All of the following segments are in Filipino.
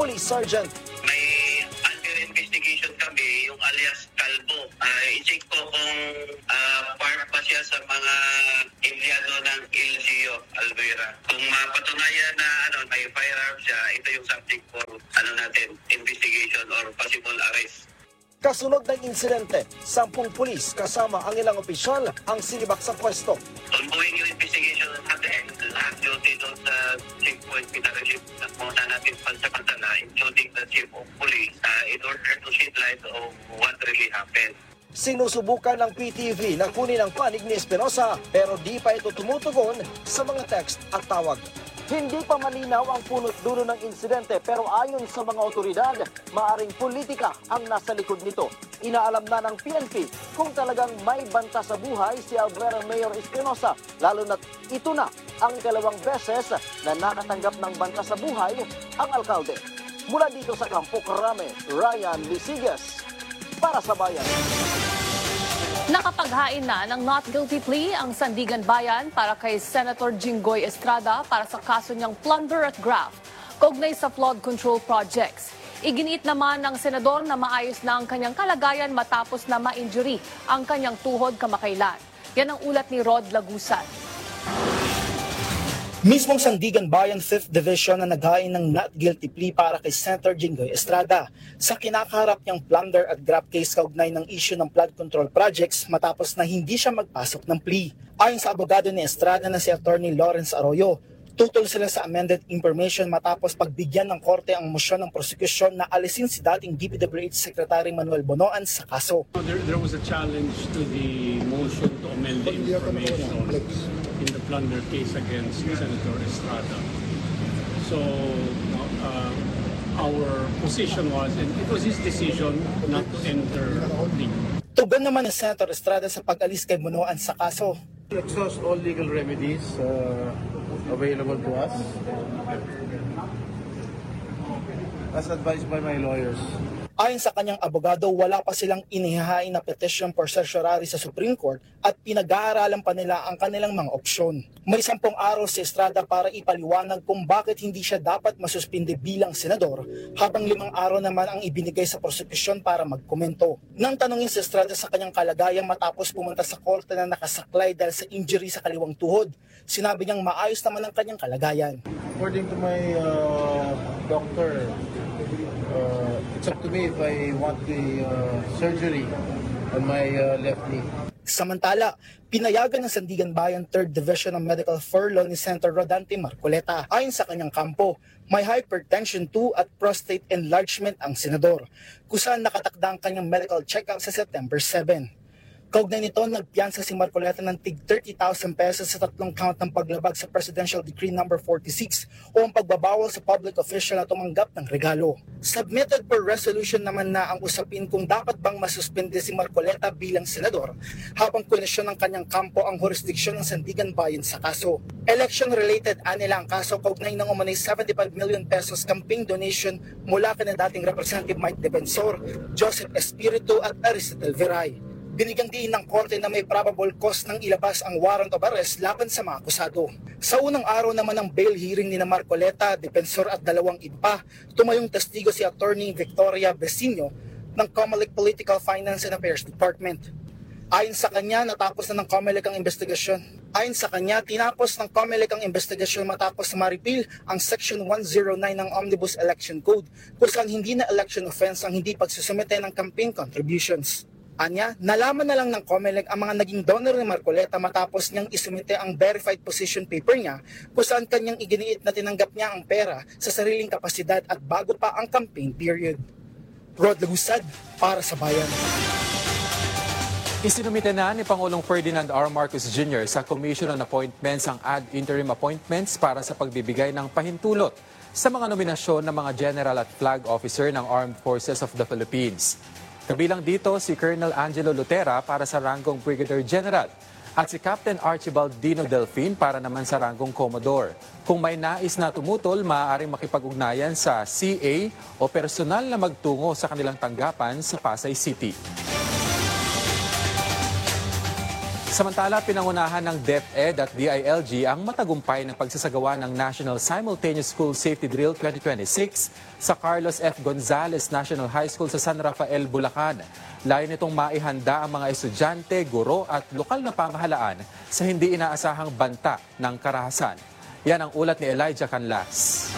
Police Sergeant. May under investigation kami, yung alias Calvo. I-check ko kung part pa siya sa mga empleyado ng LGU Alvera. Kung mapatunayan na may firearm siya, ito yung subject for investigation or possible arrest. Kasunod ng insidente, 10 pulis kasama ang ilang opisyal ang sinibak sa pwesto. Ongoing yung investigation natin, lahat duty doon sa checkpoint pinareship na muna natin pansamantala, including the chief of police, in order to shed light of what really happened. Sinusubukan ng PTV na kunin ang panig ni Espinosa pero di pa ito tumutugon sa mga text at tawag. Hindi pa malinaw ang punot dulo ng insidente pero ayon sa mga otoridad, maaring politika ang nasa likod nito. Inaalam na ng PNP kung talagang may banta sa buhay si Alvera Mayor Espinosa, lalo na't ito na ang ikalawang beses na nakatanggap ng banta sa buhay ang alkalde. Mula dito sa Campo Crame, Ryan Lisigas para sa Bayan. Nakapaghain na ng not guilty plea ang Sandigan Bayan para kay Senator Jinggoy Estrada para sa kaso niyang plunder at graft kaugnay sa flood control projects. Iginiit naman ng senador na maayos na ang kanyang kalagayan matapos na ma-injury ang kanyang tuhod kamakailan. Yan ang ulat ni Rod Lagusan. Mismong Sandigan Bayan 5th Division na naghain ng not guilty plea para kay Senator Jinggoy Estrada sa kinakaharap niyang plunder at graft case kaugnay ng issue ng flood control projects matapos na hindi siya magpasok ng plea. Ayon sa abogado ni Estrada na si Attorney Lawrence Arroyo, tutol sila sa amended information matapos pagbigyan ng korte ang mosyon ng prosekusyon na alisin si dating DPWH Secretary Manuel Bonoan sa kaso. There was a challenge to the motion to amend the information in the plunder case against Senator Estrada. So our position was, and it was his decision not to enter plea. Tugon naman ni Senator Estrada sa pag-alis kay Bonoan sa kaso. We exhaust all legal remedies available to us as advised by my lawyers. Ayon sa kanyang abogado, wala pa silang inihahain na petition for certiorari sa Supreme Court at pinag-aaralan pa nila ang kanilang mga opsyon. May 10 araw si Estrada para ipaliwanag kung bakit hindi siya dapat masuspinde bilang senador, habang 5 araw naman ang ibinigay sa prosekusyon para magkomento. Nang tanungin si Estrada sa kanyang kalagayan matapos pumunta sa korte na nakasaklay dahil sa injury sa kaliwang tuhod, sinabi niyang maayos naman ang kanyang kalagayan. According to my doctor, it's up to me if I want the surgery on my left knee. Samantala, pinayagan ng Sandigan Bayan 3rd Division ng medical furlough ni Senator Rodante Marcoleta. Ayon sa kanyang kampo, may hypertension 2 at prostate enlargement ang senador, kung saan nakatakda ang kanyang medical check-up sa September 7. Kaugnay nito, nagpiyansa si Marcoleta ng tig 30,000 pesos sa 3 count ng paglabag sa Presidential Decree No. 46 o ang pagbabawal sa public official na tumanggap ng regalo. Submitted per resolution naman na ang usapin kung dapat bang masuspende si Marcoleta bilang senador habang kwenisyon ng kanyang kampo ang jurisdiksyon ng Sandigan Bayan sa kaso. Election-related anila ang kaso kaugnay ng umanay 75 million pesos campaign donation mula kay dating Representative Mike Defensor, Joseph Espiritu at Aristotle Veray. Binigyang diin ng korte na may probable cause ng ilabas ang warrant of arrest laban sa mga akusado. Sa unang araw naman ng bail hearing ni Marcoleta, Defensor at 2 iba, tumayong testigo si Attorney Victoria Besinio ng COMELEC Political Finance and Affairs Department. Ayon sa kanya, natapos na ng COMELEC ang investigasyon. Ayon sa kanya, tinapos ng COMELEC ang investigasyon matapos ma-repeal ang Section 109 ng Omnibus Election Code, kung saan hindi na election offense ang hindi pagsusumite ng campaign contributions. Anya, nalaman na lang ng COMELEC ang mga naging donor ni Marcoleta matapos niyang isumite ang verified position paper niya kung saan kanyang iginiit na tinanggap niya ang pera sa sariling kapasidad at bago pa ang campaign period. Rod Lagusad para sa Bayan. Isinumite na ni Pangulong Ferdinand R. Marcos Jr. sa Commission on Appointments ang ad interim appointments para sa pagbibigay ng pahintulot sa mga nominasyon ng mga general at flag officer ng Armed Forces of the Philippines. Kabilang dito si Colonel Angelo Lutera para sa ranggong Brigadier General at si Captain Archibald Dino Delfin para naman sa ranggong Commodore. Kung may nais na tumutol, maaaring makipag-ugnayan sa CA o personal na magtungo sa kanilang tanggapan sa Pasay City. Samantala, pinangunahan ng DepEd at DILG ang matagumpay ng pagsasagawa ng National Simultaneous School Safety Drill 2026 sa Carlos F. Gonzalez National High School sa San Rafael, Bulacan. Layo nitong maihanda ang mga estudyante, guro at lokal na pamahalaan sa hindi inaasahang banta ng karahasan. Yan ang ulat ni Elijah Canlas.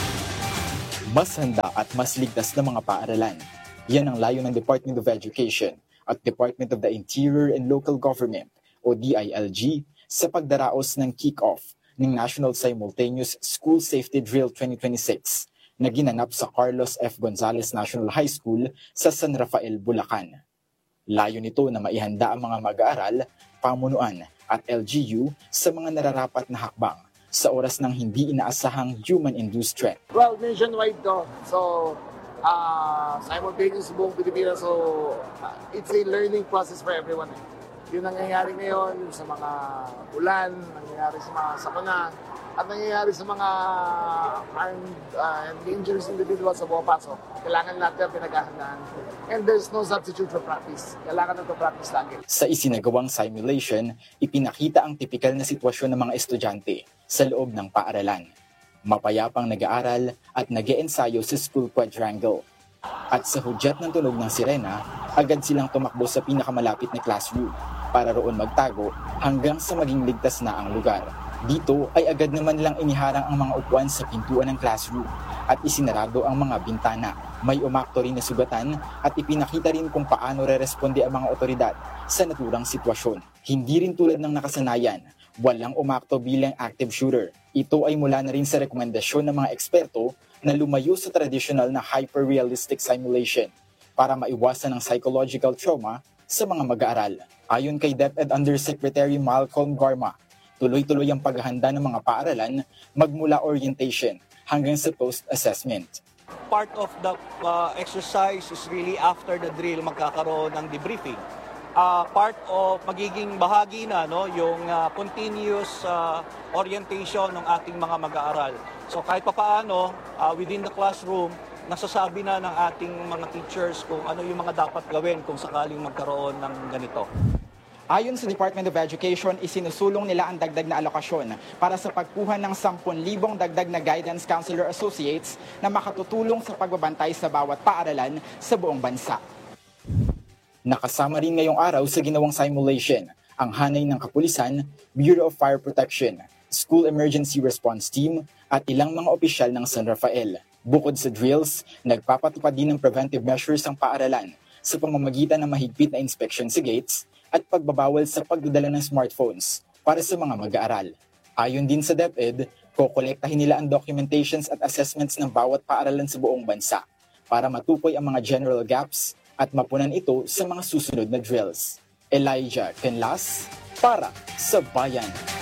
Mas handa at mas ligtas na mga paaralan. Yan ang layo ng Department of Education at Department of the Interior and Local Government o DILG sa pagdaraos ng kick-off ng National Simultaneous School Safety Drill 2026 na ginanap sa Carlos F. Gonzalez National High School sa San Rafael, Bulacan. Layo nito na maihanda ang mga mag-aaral, pamunuan at LGU sa mga nararapat na hakbang sa oras ng hindi inaasahang human-induced threat. Well, nationwide to. So, simultaneous buong Pilipinas. So, it's a learning process for everyone. Yung nangyayari ngayon sa mga ulan, nangyayari sa mga sakuna, at nangyayari sa mga armed and dangerous individuals sa buong paso. Kailangan natin pinaghahandaan. And there's no substitute for practice. Kailangan natin practice lagi. Sa isinagawang simulation, ipinakita ang tipikal na sitwasyon ng mga estudyante sa loob ng paaralan. Mapayapang nag-aaral at nag-eensayo sa school quadrangle. At sa hudyat ng tunog ng sirena, agad silang tumakbo sa pinakamalapit na classroom para roon magtago hanggang sa maging ligtas na ang lugar. Dito ay agad naman lang iniharang ang mga upuan sa pintuan ng classroom at isinarado ang mga bintana. May umakto rin na sugatan at ipinakita rin kung paano re-responde ang mga otoridad sa naturang sitwasyon. Hindi rin tulad ng nakasanayan, walang umakto bilang active shooter. Ito ay mula na rin sa rekomendasyon ng mga eksperto na lumayo sa traditional na hyper-realistic simulation para maiwasan ang psychological trauma sa mga mag-aaral. Ayon kay DepEd Undersecretary Malcolm Garma, tuloy-tuloy ang paghahanda ng mga paaralan magmula orientation hanggang sa post-assessment. Part of the exercise is really after the drill magkakaroon ng debriefing. Part of magiging bahagi na yung continuous orientation ng ating mga mag-aaral. So kahit papaano within the classroom nasasabi na ng ating mga teachers kung ano yung mga dapat gawin kung sakaling magkaroon ng ganito. Ayon sa Department of Education, isinusulong nila ang dagdag na alokasyon para sa pagkuha ng 10,000 dagdag na guidance counselor associates na makatutulong sa pagbabantay sa bawat paaralan sa buong bansa. Nakasama rin ngayong araw sa ginawang simulation ang hanay ng Kapulisan, Bureau of Fire Protection, School Emergency Response Team at ilang mga opisyal ng San Rafael. Bukod sa drills, nagpapatupad din ng preventive measures ang paaralan sa pamamagitan ng mahigpit na inspection sa gates at pagbabawal sa pagdadala ng smartphones para sa mga mag-aaral. Ayon din sa DepEd, kokolektahin nila ang documentations at assessments ng bawat paaralan sa buong bansa para matukoy ang mga general gaps at mapunan ito sa mga susunod na drills. Elijah Canlas para sa Bayan.